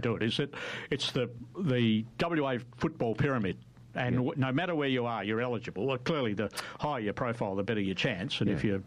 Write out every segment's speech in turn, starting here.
do it is that it's the WA football pyramid. And no matter where you are, you're eligible. Well, clearly, the higher your profile, the better your chance. And if you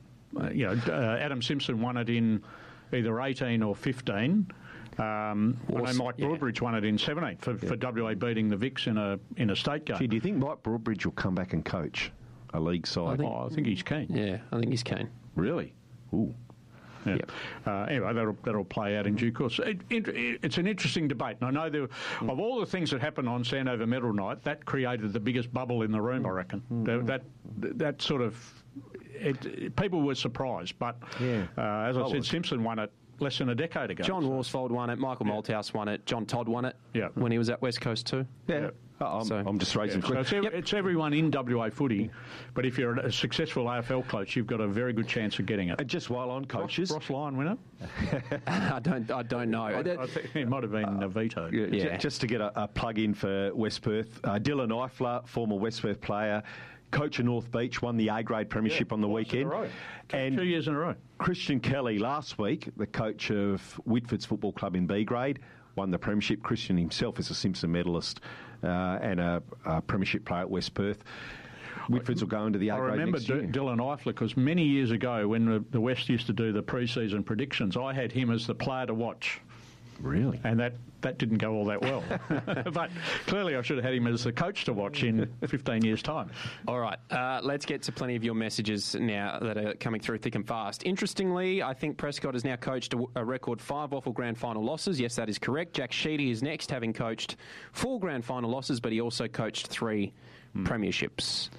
Adam Simpson won it in either 18 or 15. I know Mike Broadbridge won it in 17 for WA beating the Vics in a state game. Gee, do you think Mike Broadbridge will come back and coach a league side? I think he's keen. Yeah, I think he's keen. Really? Ooh. Yeah. Yep. Anyway, that'll play out in due course. It's an interesting debate. And I know of all the things that happened on Sandover Medal night, that created the biggest bubble in the room, I reckon. That sort of... people were surprised. But as I said, Simpson won it less than a decade ago. John Worsfold won it. Michael Malthouse won it. John Todd won it when he was at West Coast too. Yeah. I'm just raising questions. So it's everyone in WA footy, but if you're a successful AFL coach, you've got a very good chance of getting it. And just while on coaches... Ross Lyon win it? I don't know. I think it might have been vetoed. Just to get a plug in for West Perth, Dylan Eifler, former West Perth player, coach of North Beach, won the A-grade premiership on the weekend. And 2 years in a row. Christian Kelly last week, the coach of Whitford's Football Club in B-grade, won the premiership. Christian himself is a Simpson medalist and a premiership player at West Perth. Whitfords will go into the A-grade next year. I remember Dylan Eifler because many years ago when the West used to do the pre-season predictions, I had him as the player to watch. Really? And that didn't go all that well. But clearly I should have had him as the coach to watch in 15 years' time. All right, let's get to plenty of your messages now that are coming through thick and fast. Interestingly, I think Prescott has now coached a record 5 WAFL Grand Final losses. Yes, that is correct. Jack Sheedy is next, having coached 4 Grand Final losses, but he also coached 3 premierships.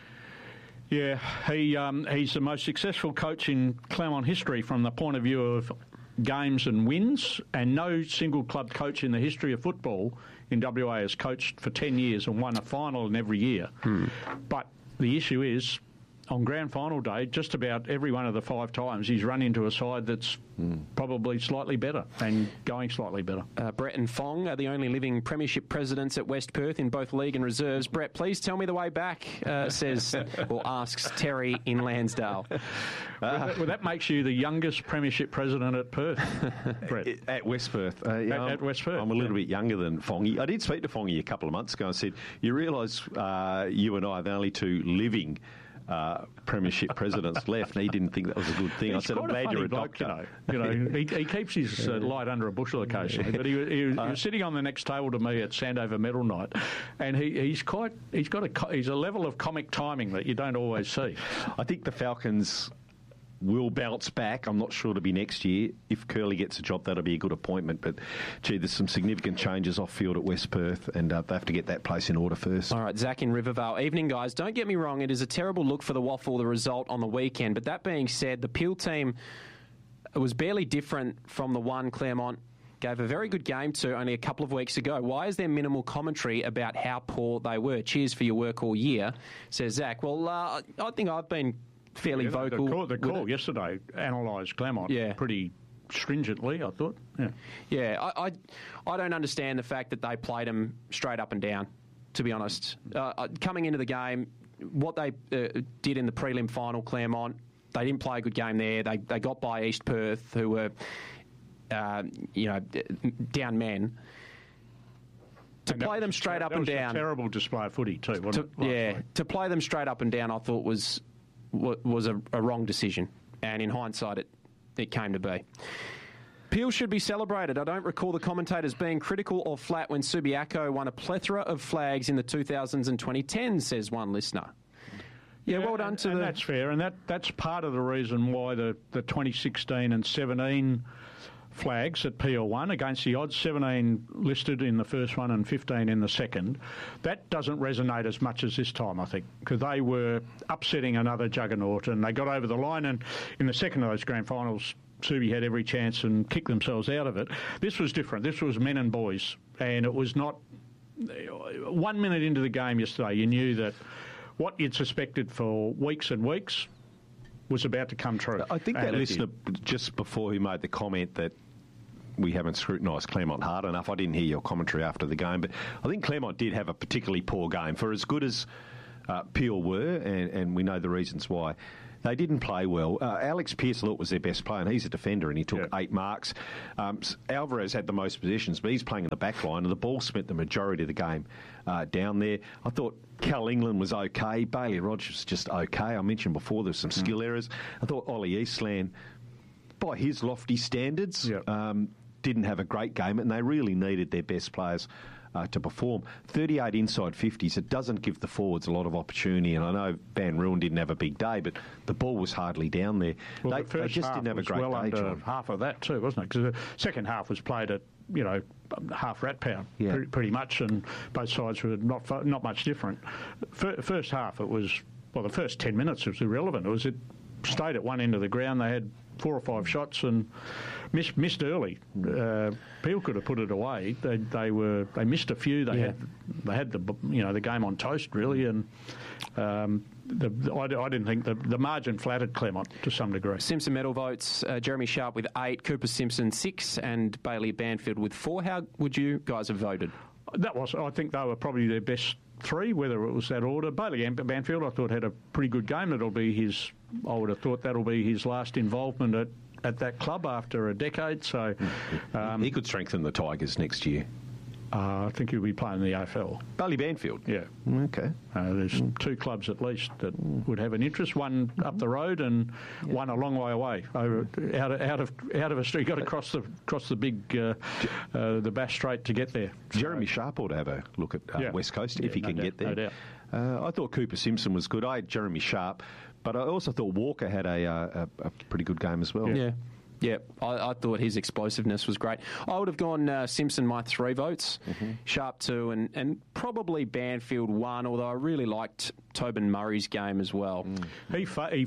Yeah, he's the most successful coach in Claremont history from the point of view of games and wins, and no single club coach in the history of football in WA has coached for 10 years and won a final in every year. But the issue is, on grand final day, just about every one of the 5 times he's run into a side that's probably slightly better and going slightly better. Brett and Fong are the only living premiership presidents at West Perth in both league and reserves. Brett, please tell me the way back, says or asks Terry in Lansdale. Well, that makes you the youngest premiership president at Perth, Brett. At West Perth. At West Perth. I'm a little bit younger than Fongy. I did speak to Fongy a couple of months ago and said, you realise you and I are the only 2 living premiership presidents left, and he didn't think that was a good thing. He's I said, I'm glad you're a doctor. He keeps his light under a bushel occasionally, but he was sitting on the next table to me at Sandover Medal night, and he's a level of comic timing that you don't always see. I think the Falcons will bounce back. I'm not sure it'll be next year. If Curley gets a job, that'll be a good appointment. But, gee, there's some significant changes off-field at West Perth, and they have to get that place in order first. All right, Zach in Rivervale. Evening, guys. Don't get me wrong, it is a terrible look for the WAFL, the result on the weekend. But that being said, the Peel team was barely different from the one Claremont gave a very good game to only a couple of weeks ago. Why is there minimal commentary about how poor they were? Cheers for your work all year, says Zach. Well, I think I've been fairly vocal. The call yesterday analysed Claremont pretty stringently, I thought. I don't understand the fact that they played them straight up and down, to be honest. Coming into the game, what they did in the prelim final, Claremont, they didn't play a good game there. They got by East Perth, who were, down men. To play them straight up and down. That was a terrible display of footy too, wasn't it? To play them straight up and down, I thought was a wrong decision, and in hindsight it came to be. Peel should be celebrated. I don't recall the commentators being critical or flat when Subiaco won a plethora of flags in the 2000s and 2010s, says one listener. Well done to that's fair, and that's part of the reason why the 2016 and 17 flags at PL1 against the odds, 17 listed in the first one and 15 in the second. That doesn't resonate as much as this time, I think, because they were upsetting another juggernaut and they got over the line, and in the second of those grand finals, Subi had every chance and kicked themselves out of it. This was different. This was men and boys, and it was not... 1 minute into the game yesterday, you knew that what you'd suspected for weeks and weeks was about to come true. I think that listener, just before he made the comment that we haven't scrutinised Claremont hard enough, I didn't hear your commentary after the game, but I think Claremont did have a particularly poor game. For as good as Peel were, and we know the reasons why, They didn't play well. Alex Pearce, I thought, was their best player, and he's a defender, and he took 8 marks. Alvarez had the most positions, but he's playing in the back line, and the ball spent the majority of the game down there. I thought Cal England was okay. Bailey Rogers was just okay. I mentioned before there were some skill errors. I thought Ollie Eastland, by his lofty standards, didn't have a great game, and they really needed their best players to perform. 38 inside 50s, it doesn't give the forwards a lot of opportunity, and I know Van Ruin didn't have a big day, but the ball was hardly down there. Well, they just didn't have a great day, under John. half of that too, wasn't it? Because the second half was played at, half rat pound, pretty much, and both sides were not much different. First half, it was, the first 10 minutes it was irrelevant. It stayed at one end of the ground. They had 4 or 5 shots and missed early. Peel could have put it away. They missed a few. They had the game on toast really, and I didn't think the margin flattered Claremont to some degree. Simpson medal votes: Jeremy Sharp with 8, Cooper Simpson 6, and Bailey Banfield with 4. How would you guys have voted? I think they were probably their best 3, whether it was that order. Bailey Banfield, I thought, had a pretty good game. I would have thought that'll be his last involvement at that club after a decade. So he could strengthen the Tigers next year. I think he'll be playing the AFL. Bailey Banfield? Yeah. Okay. There's 2 clubs at least that would have an interest, one up the road and one a long way away, out of Australia. You've got to cross the big, the Bass Strait to get there. Jeremy Sharp ought to have a look at West Coast if he can get there. No doubt. I thought Cooper Simpson was good. I had Jeremy Sharp, but I also thought Walker had a pretty good game as well. Yeah, I thought his explosiveness was great. I would have gone Simpson, my 3 votes, Sharp 2, and probably Banfield 1, although I really liked Tobin Murray's game as well. He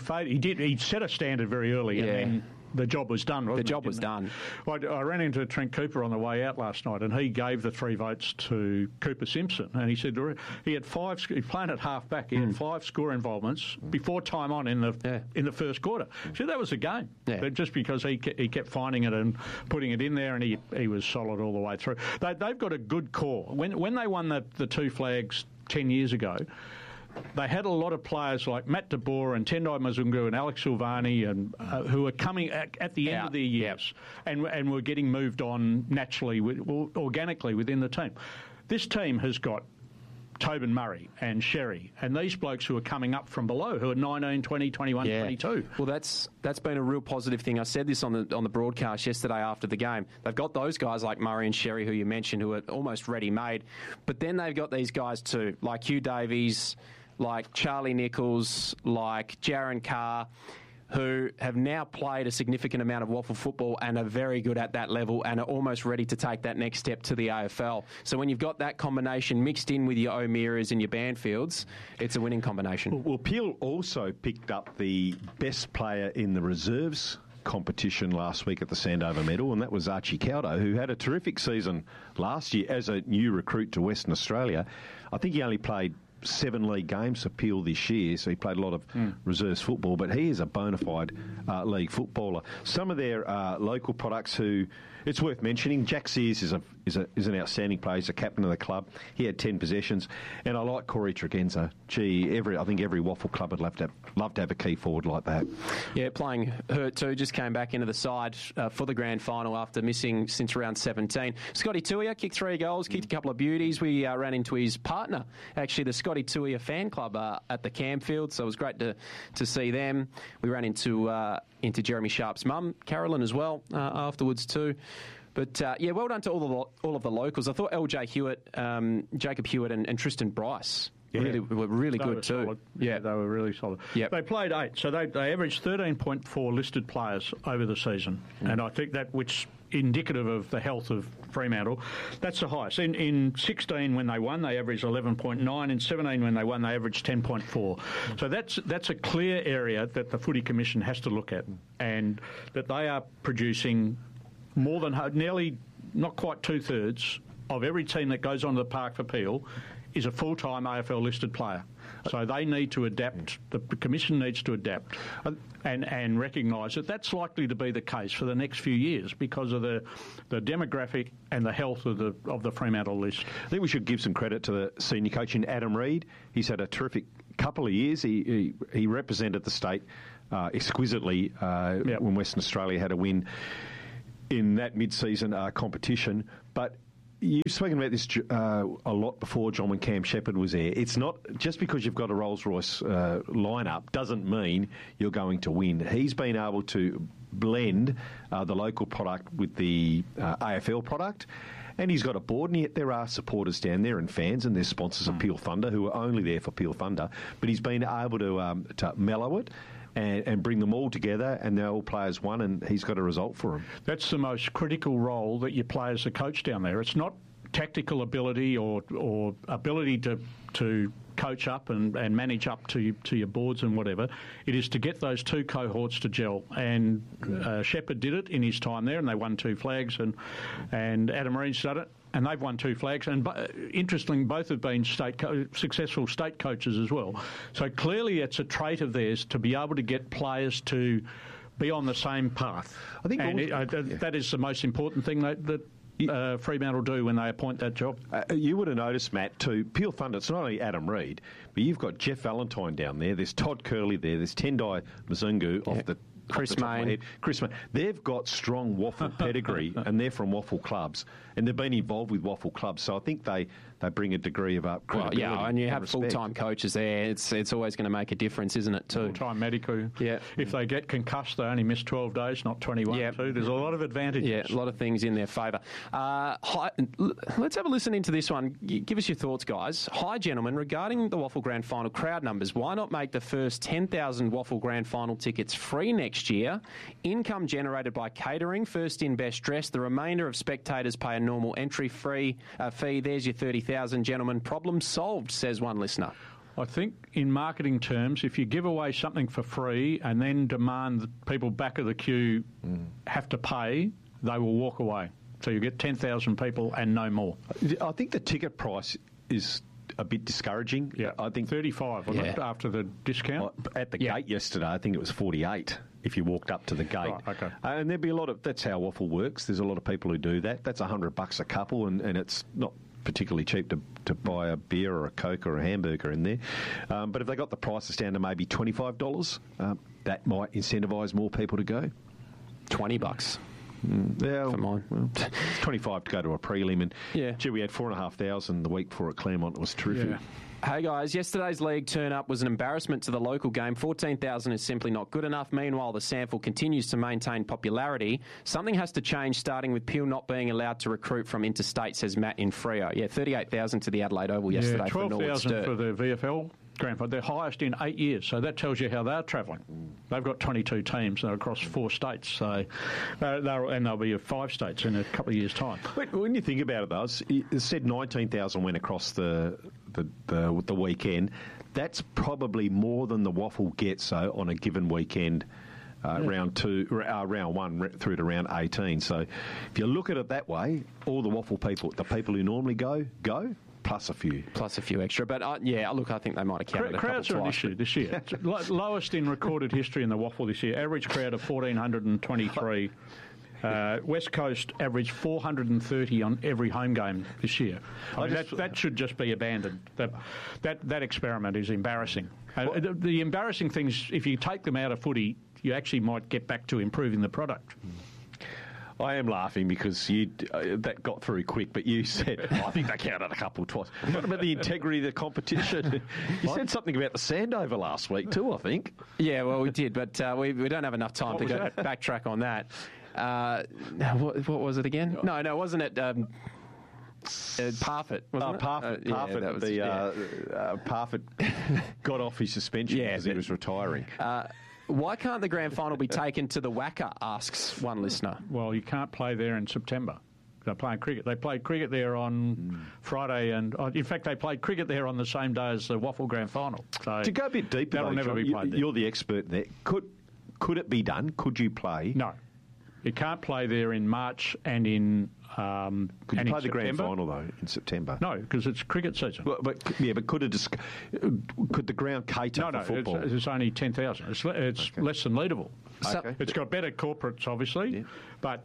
set a standard very early, and then the job was done, wasn't it? The job was done. I ran into Trent Cooper on the way out last night, and he gave the 3 votes to Cooper Simpson, and he said he had 5. He's playing at half back. He had 5 score involvements before time on in the first quarter. So that was a game, but just because he kept finding it and putting it in there, and he was solid all the way through. They've got a good core. When they won the 2 flags 10 years ago, they had a lot of players like Matt De Boer and Tendai Mazungu and Alex Silvani and who were coming at the end of their years and were getting moved on naturally, organically within the team. This team has got Tobin Murray and Sherry and these blokes who are coming up from below, who are 19, 20, 21, 22. Well, that's been a real positive thing. I said this on the broadcast yesterday after the game. They've got those guys like Murray and Sherry, who you mentioned, who are almost ready-made. But then they've got these guys too, like Hugh Davies, like Charlie Nichols, like Jaron Carr, who have now played a significant amount of waffle football and are very good at that level and are almost ready to take that next step to the AFL. So when you've got that combination mixed in with your O'Mearas and your Banfields, it's a winning combination. Well, Peel also picked up the best player in the reserves competition last week at the Sandover Medal, and that was Archie Caldo, who had a terrific season last year as a new recruit to Western Australia. I think he only played 7 league games for Peel this year, so he played a lot of reserves football, but he is a bona fide league footballer. Some of their local products who it's worth mentioning, Jack Sears is an outstanding player. He's a captain of the club. He had 10 possessions, and I like Corey Tregenza. I think every waffle club would love to have a key forward like that. Yeah, playing hurt too, just came back into the side for the grand final after missing since round 17. Scotty Tuia kicked 3 goals, kicked a couple of beauties. We ran into his partner, actually the Scotty Tuia fan club at the Campfield, so it was great to see them. We ran into Jeremy Sharp's mum, Carolyn, as well afterwards too. But, well done to all of the locals. I thought LJ Hewitt, Jacob Hewitt and Tristan Bryce were really good too. Solid. Yeah, they were really solid. Yep. They played 8, so they averaged 13.4 listed players over the season. And I think that, which indicative of the health of Fremantle, that's the highest. In 16 when they won, they averaged 11.9. In 17 when they won, they averaged 10.4. So that's a clear area that the Footy Commission has to look at, and that they are producing more than nearly, not quite 2/3 of every team that goes onto the park for Peel is a full-time AFL listed player. So they need to adapt. The Commission needs to adapt and recognise that that's likely to be the case for the next few years because of the demographic and the health of the Fremantle list. I think we should give some credit to the senior coach in Adam Reid. He's had a terrific couple of years. He represented the state exquisitely when Western Australia had a win in that mid-season competition. But you've spoken about this a lot before, John, when Cam Shepherd was there. It's not just because you've got a Rolls-Royce lineup doesn't mean you're going to win. He's been able to blend the local product with the AFL product. And he's got a board, and yet there are supporters down there and fans, and there's sponsors of Peel Thunder who are only there for Peel Thunder. But he's been able to mellow it and bring them all together, and they're all players won, and he's got a result for them. That's the most critical role that you play as a coach down there. It's not tactical ability or ability to coach up and manage up to your boards and whatever. It is to get those two cohorts to gel. And Shepherd did it in his time there, and they won 2 flags, and Adam Marines done it, and they've won 2 flags. And interestingly, both have been successful state coaches as well. So clearly it's a trait of theirs to be able to get players to be on the same path. I think that is the most important thing that Fremantle do when they appoint that job. You would have noticed, Matt, too, Peel Thunder, it's not only Adam Reid, but you've got Jeff Valentine down there, there's Todd Curley there, there's Tendai Mzungu off the Chris Mayne. They've got strong waffle pedigree, and they're from waffle clubs, and they've been involved with waffle clubs, so I think they bring a degree of credibility. Well, yeah, and you have full-time coaches there. It's always going to make a difference, isn't it, too? Full-time medical. Yeah. If they get concussed, they only miss 12 days, not 21, too. There's a lot of advantages. Yeah, a lot of things in their favour. Let's have a listen into this one. Give us your thoughts, guys. Hi, gentlemen. Regarding the Waffle Grand Final crowd numbers, why not make the first 10,000 Waffle Grand Final tickets free next year? Income generated by catering, first in, best dressed. The remainder of spectators pay a normal entry fee. There's your 30,000, gentlemen. Problem solved, says one listener. I think in marketing terms, if you give away something for free and then demand that people back of the queue have to pay, they will walk away. So you get 10,000 people and no more. I think the ticket price is a bit discouraging. Yeah, I think 35 wasn't it, after the discount? At the gate yesterday, I think it was 48 if you walked up to the gate. Right, okay. And there'd be a lot of, that's how waffle works. There's a lot of people who do that. That's $100 a couple, and it's not particularly cheap to buy a beer or a Coke or a hamburger in there. But if they got the prices down to maybe $25, that might incentivise more people to go. $20. Yeah, for mine. Well, 25 to go to a prelim, and yeah. We had 4,500 the week before at Claremont. It was terrific. Yeah. Hey guys, yesterday's league turn-up was an embarrassment to the local game. 14,000 is simply not good enough. Meanwhile, the SANFL continues to maintain popularity. Something has to change, starting with Peel not being allowed to recruit from interstate, says Matt in Freo. Yeah, 38,000 to the Adelaide Oval yesterday for Norwood Sturt. 12,000 for the VFL Grand Final. They're highest in 8 years, so that tells you how they're travelling. They've got 22 teams and they're across 4 states, so and they'll be 5 states in a couple of years' time. When you think about it, though, it said 19,000 went across the weekend. That's probably more than the Waffle gets on a given weekend. Round 1 through to round 18. So if you look at it that way, all the Waffle people, the people who normally go. Plus a few extra. But, look, I think they might have counted crowds are an issue this year. Lowest in recorded history in the Waffle this year. Average crowd of 1,423. West Coast averaged 430 on every home game this year. That should just be abandoned. That experiment is embarrassing. The embarrassing thing is if you take them out of footy, you actually might get back to improving the product. I am laughing because that got through quick, but you said, I think they counted a couple twice. What about the integrity of the competition? You said something about the Sandover last week too, I think. Yeah, well, we did, but we don't have enough time to go backtrack on that. What was it again? No, wasn't it... Parfitt, wasn't it? Parfitt got off his suspension because he was retiring. Why can't the grand final be taken to the Wacker, asks one listener. Well, you can't play there in September. They're playing cricket. They played cricket there on Friday, and in fact, they played cricket there on the same day as the Waffle Grand Final. So to go a bit deeper, that'll never be played there. You're the expert there. Could it be done? Could you play? No. You can't play there in March and in Could you play the grand final, though, in September? No, because it's cricket season. But could the ground cater for football? It's only 10,000. It's less than Leederville. Okay. It's got better corporates, obviously, but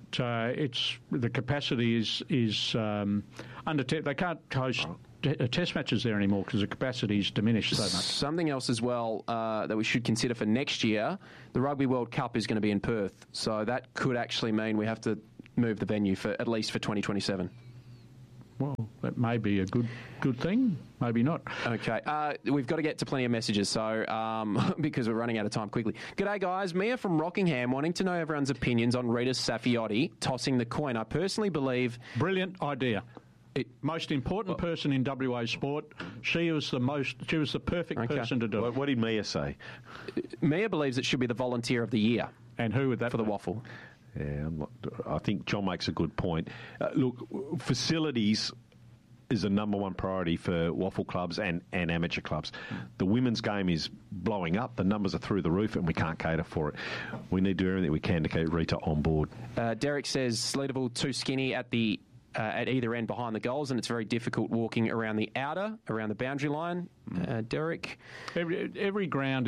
the capacity is under 10. They can't host test matches there anymore because the capacity is diminished so much. Something else as well that we should consider for next year, the Rugby World Cup is going to be in Perth, so that could actually mean we have to move the venue at least for 2027. Well, that may be a good thing, maybe not. Okay, we've got to get to plenty of messages, so because we're running out of time quickly. G'day, guys. Mia from Rockingham wanting to know everyone's opinions on Rita Saffioti tossing the coin. I personally believe... Brilliant idea. Most important person in WA sport. She was the perfect person to do it. What did Mia say? Mia believes it should be the volunteer of the year. And who would that for be? The waffle? Yeah, I think John makes a good point. Look, facilities is the number one priority for waffle clubs and amateur clubs. The women's game is blowing up. The numbers are through the roof and we can't cater for it. We need to do everything we can to keep Rita on board. Derek says Leederville too skinny at either end behind the goals, and it's very difficult walking around the boundary line. Derek? Every ground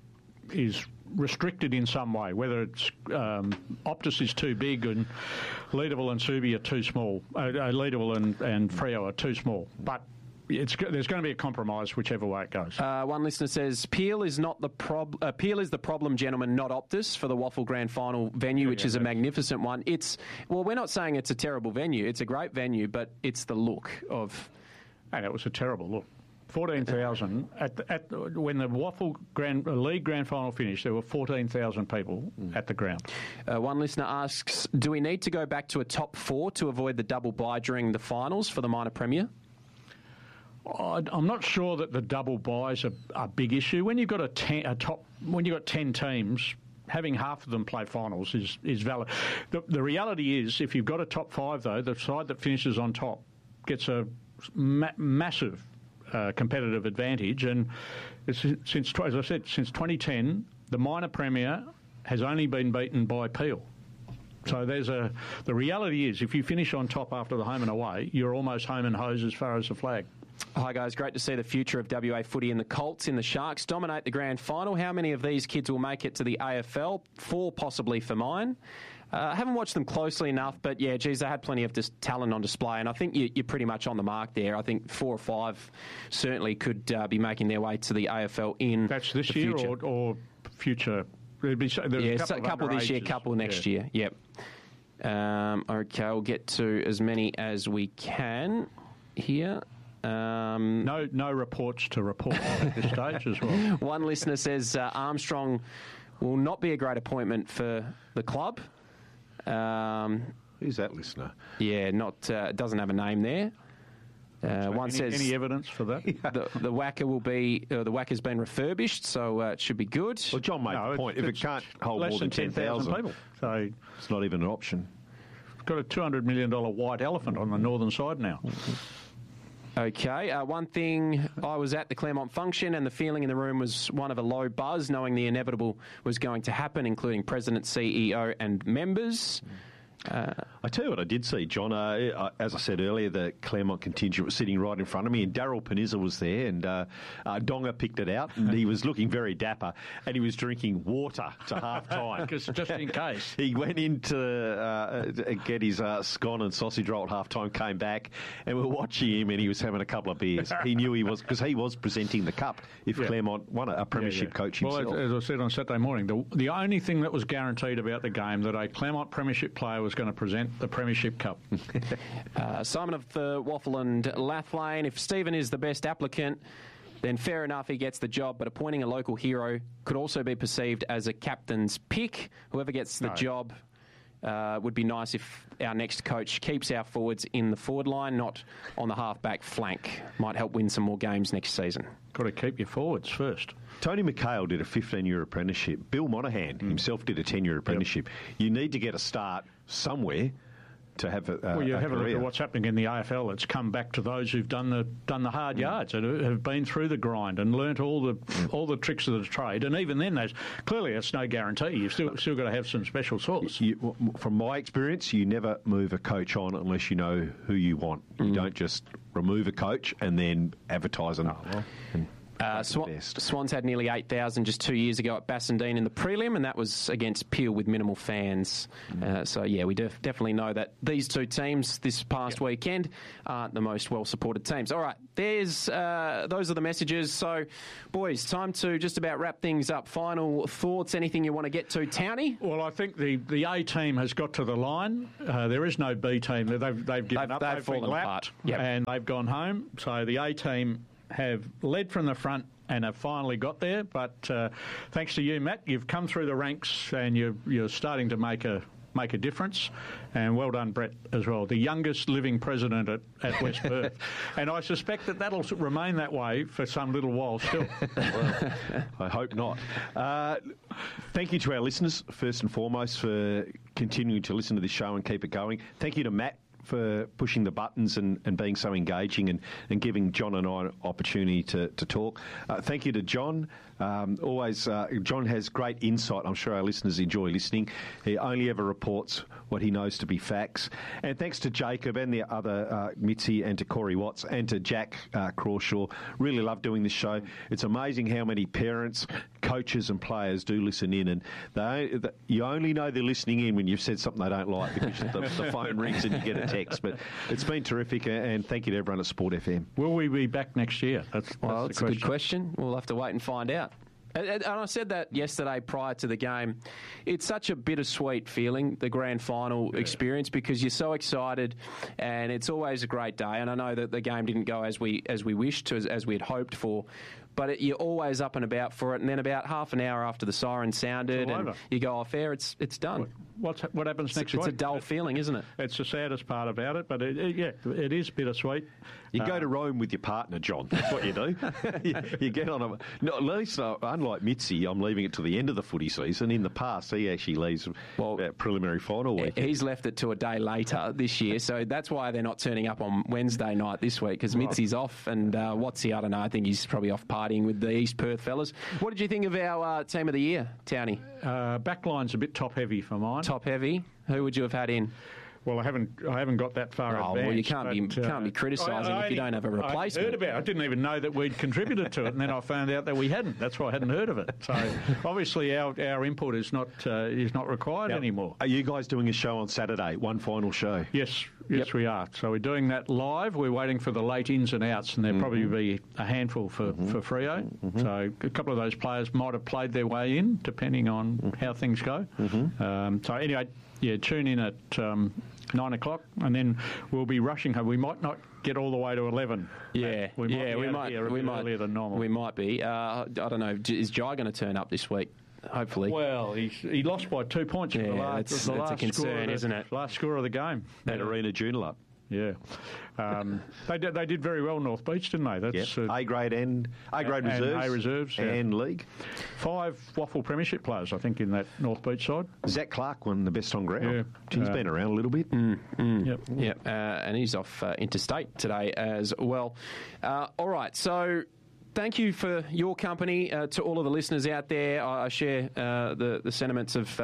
is restricted in some way, whether it's Optus is too big and Leederville and Subi are too small. Leederville and Freo are too small. But there's going to be a compromise whichever way it goes. One listener says Peel is not the Peel is the problem, gentlemen, not Optus for the Waffle Grand Final venue, which is a magnificent one. We're not saying it's a terrible venue. It's a great venue, but it's the look of. And it was a terrible look. 14,000 when the Waffle League Grand Final finished. There were 14,000 people at the ground. One listener asks, do we need to go back to a top 4 to avoid the double bye during the finals for the minor premier? I'm not sure that the double byes are a big issue. When you've got when you've got 10 teams, having half of them play finals is valid. The reality is, if you've got a top 5, though, the side that finishes on top gets a massive competitive advantage. And since 2010, the minor premier has only been beaten by Peel. So the reality is, if you finish on top after the home and away, you're almost home and hose as far as the flag. Hi guys, great to see the future of WA footy in the Colts and the Sharks dominate the grand final. How many of these kids will make it to the AFL? 4 possibly for mine. I haven't watched them closely enough, but yeah, geez, they had plenty of talent on display, and I think you're pretty much on the mark there. I think 4 or 5 certainly could be making their way to the AFL in That's this the year future. Or future? There's a couple this year, couple next year. Yep. Okay, we'll get to as many as we can here. No reports to report at this stage as well. One listener says Armstrong will not be a great appointment for the club. Who's that listener? Yeah, doesn't have a name there. One says any evidence for that? the Wacker will be the Wacker's been refurbished, so it should be good. Well, John made the point. If it can't hold less more than 10,000 people, so it's not even an option. It's got a $200 million white elephant on the northern side now. Okay, one thing, I was at the Claremont function and the feeling in the room was one of a low buzz, knowing the inevitable was going to happen, including President, CEO and members. I tell you what I did see, John. As I said earlier, the Claremont contingent was sitting right in front of me, and Daryl Panizza was there, and Donga picked it out, and he was looking very dapper, and he was drinking water to half-time. Just in case. He went in to get his scone and sausage roll at half-time, came back, and we were watching him, and he was having a couple of beers. He knew he was, because he was presenting the cup if Claremont won a premiership coach himself. Well, as I said on Saturday morning, the only thing that was guaranteed about the game, that a Claremont premiership player was going to present the Premiership Cup. Simon of the Waffle and Lathlane, if Stephen is the best applicant, then fair enough, he gets the job, but appointing a local hero could also be perceived as a captain's pick. Whoever gets the job would be nice if our next coach keeps our forwards in the forward line, not on the half-back flank. Might help win some more games next season. Got to keep your forwards first. Tony McHale did a 15-year apprenticeship. Bill Monahan himself did a 10-year apprenticeship. You need to get a start somewhere. to have a Well, you have a look career. at what's happening in the AFL. It's come back to those who've done the hard yards and have been through the grind and learnt all the tricks of the trade. And even then, clearly it's no guarantee. You've still got to have some special sauce. From my experience, you never move a coach on unless you know who you want. You don't just remove a coach and then advertise them. Swans had nearly 8,000 just 2 years ago at Bassendean in the prelim, and that was against Peel with minimal fans. So, we definitely know that these two teams this past weekend aren't the most well-supported teams. All right, those are the messages. So, boys, time to just about wrap things up. Final thoughts, anything you want to get to, Townie? Well, I think the A team has got to the line. There is no B team. They've given up. They've fallen apart. And they've gone home. So the A team have led from the front and have finally got there. But thanks to you, Matt, you've come through the ranks and you're starting to make a difference. And well done, Brett, as well, the youngest living president at West Perth. And I suspect that'll remain that way for some little while still. Well, I hope not. Thank you to our listeners, first and foremost, for continuing to listen to this show and keep it going. Thank you to Matt for pushing the buttons and being so engaging and giving John and I an opportunity to talk. Thank you to John. John has great insight. I'm sure our listeners enjoy listening. He only ever reports what he knows to be facts. And thanks to Jacob and the other Mitzi and to Corey Watts and to Jack Crawshaw. Really love doing this show. It's amazing how many parents, coaches and players do listen in, and you only know they're listening in when you've said something they don't like because the phone rings and you get a text. But it's been terrific, and thank you to everyone at Sport FM. Will we be back next year? That's a good question. We'll have to wait and find out. And I said that yesterday prior to the game. It's such a bittersweet feeling, the grand final experience, because you're so excited, and it's always a great day. And I know that the game didn't go as we wished, as we had hoped for. But you're always up and about for it, and then about half an hour after the siren sounded and you go off air, it's done. What happens next week? It's a dull feeling, isn't it? It's the saddest part about it, but it is bittersweet. You go to Rome with your partner, John. That's what you do. you get on at least, unlike Mitzi, I'm leaving it to the end of the footy season. In the past, he actually leaves about preliminary final week. He's left it to a day later this year, so that's why they're not turning up on Wednesday night this week, because Mitzi's off, and Watsy, I don't know, I think he's probably off partying with the East Perth fellas. What did you think of our team of the year, Townie? Backline's a bit top-heavy for mine. Top-heavy? Who would you have had in? Well, I haven't got that far advanced. Well, you can't be criticising if you don't have a replacement. I heard about it. I didn't even know that we'd contributed to it, and then I found out that we hadn't. That's why I hadn't heard of it. So obviously our input is not required anymore. Are you guys doing a show on Saturday? One final show? Yes, we are. So we're doing that live. We're waiting for the late ins and outs, and there'll probably be a handful for Freo. So a couple of those players might have played their way in, depending on how things go. So anyway, tune in at 9 o'clock, and then we'll be rushing home. We might not get all the way to 11. We might earlier than normal. We might be. I don't know. Is Jai going to turn up this week? Hopefully. Well, he lost by 2 points. That's a concern, isn't it? Last score of the game. At Arena Joondalup. Yeah. They did very well, North Beach, didn't they? That's A-grade reserves. And A reserves. And league. 5 Waffle Premiership players, I think, in that North Beach side. Zach Clark won the best on ground. Yeah. He's been around a little bit. Yep. And he's off interstate today as well. All right, so thank you for your company to all of the listeners out there. I share the sentiments of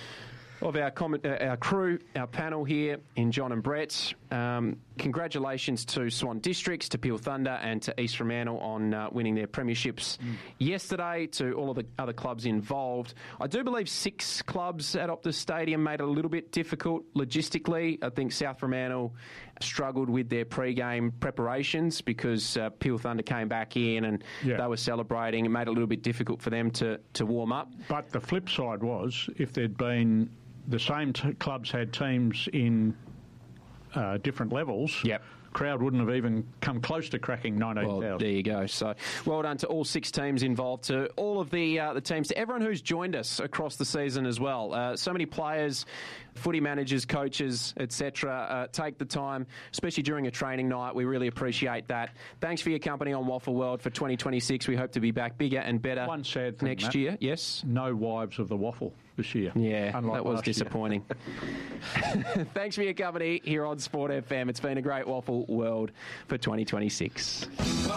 our crew, our panel here in John and Brett. Congratulations to Swan Districts, to Peel Thunder and to East Fremantle on winning their premierships yesterday, to all of the other clubs involved. I do believe 6 clubs at Optus Stadium made it a little bit difficult logistically. I think South Fremantle struggled with their pre-game preparations because Peel Thunder came back in and they were celebrating. It made it a little bit difficult for them to warm up. But the flip side was, if there'd been the same clubs had teams in different levels, crowd wouldn't have even come close to cracking 19,000. Well, there you go. So well done to all 6 teams involved, to all of the teams, to everyone who's joined us across the season as well. So many players, footy managers, coaches, etc. Take the time, especially during a training night. We really appreciate that. Thanks for your company on Waffle World for 2026. We hope to be back bigger and better One sad thing, next Matt, year. Yes? No wives of the waffle this year. Yeah, unlike that was last year. disappointing. Thanks for your company here on Sport FM. It's been a great Waffle World for 2026.